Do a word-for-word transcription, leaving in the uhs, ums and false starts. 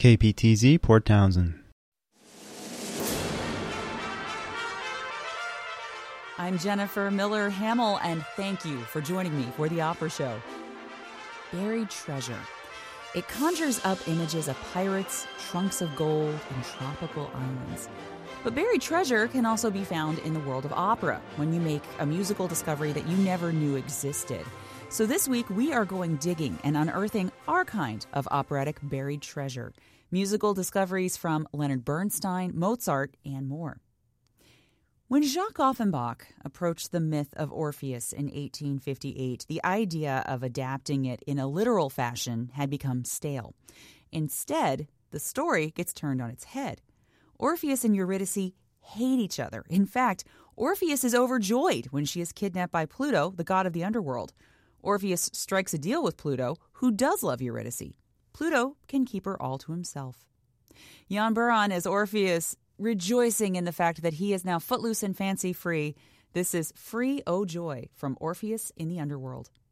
K P T Z, Port Townsend. I'm Jennifer Miller Hamill, and thank you for joining me for the Opera Show. Buried treasure. It conjures up images of pirates, trunks of gold, and tropical islands. But buried treasure can also be found in the world of opera, when you make a musical discovery that you never knew existed. So this week, we are going digging and unearthing our kind of operatic buried treasure. Musical discoveries from Leonard Bernstein, Mozart, and more. When Jacques Offenbach approached the myth of Orpheus in eighteen fifty-eight, the idea of adapting it in a literal fashion had become stale. Instead, the story gets turned on its head. Orpheus and Eurydice hate each other. In fact, Orpheus is overjoyed when she is kidnapped by Pluto, the god of the underworld. Orpheus strikes a deal with Pluto, who does love Eurydice. Pluto can keep her all to himself. Jan Buran as Orpheus, rejoicing in the fact that he is now footloose and fancy-free. This is Free, O Joy from Orpheus in the Underworld.